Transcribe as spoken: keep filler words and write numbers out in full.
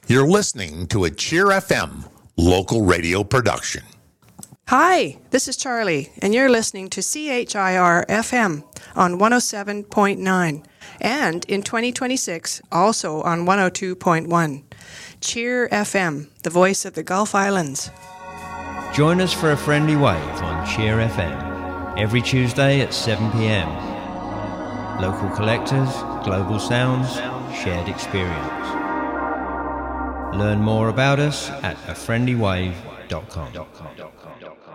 You're listening to a Cheer F M local radio production. Hi, this is Charlie, and you're listening to C H I R F M on one oh seven point nine, and in twenty twenty-six, also on one oh two point one. Cheer F M, the voice of the Gulf Islands. Join us for a friendly wave on Cheer F M, every Tuesday at seven p.m. Local collectors, global sounds, shared experience. Learn more about us at a friendly wave dot com.